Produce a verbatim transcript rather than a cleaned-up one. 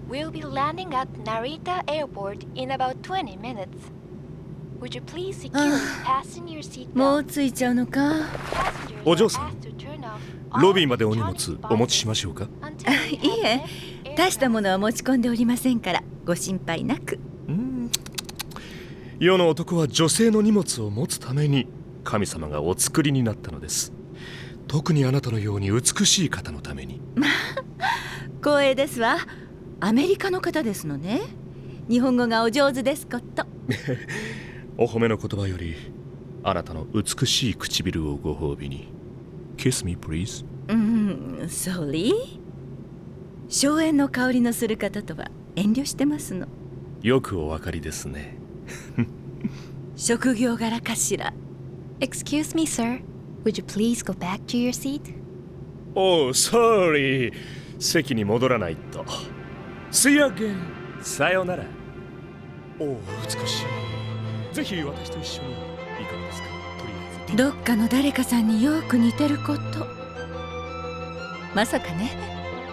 We'll be landing at Narita Airport in about twenty minutes. Would you please securely fasten your seat も belt? う着いちゃうのか。 Passengers お are 嬢さん、 asked to turn off ロ all ビーまでお荷物 electronic お持ちし devices ましょうか。 until we いえ have left 大したも aircraft. のは持ち込んでおりませんからご心配なく。 うーん世の男は女性の荷物を持つために神様がお作りになったのです。特にあなたのように美しい方のために。 光栄ですわ。アメリカの方ですのね。日本語がお上手ですこと。 お褒めの言葉よりあなたの美しい唇をご褒美に。 Kiss me please。 うん、Sorry。荘園の香りのする方とは遠慮してますの。 よくお分かりですね。 職業柄かしら。 Excuse me, sir. Would you please go back to your seat? おお、sorry。席に戻らないと。See you again。さよなら。おお、美しい。ぜひ私と一緒にいかがですか。とりあえず。 どっかの誰かさんによく似てること。まさかね。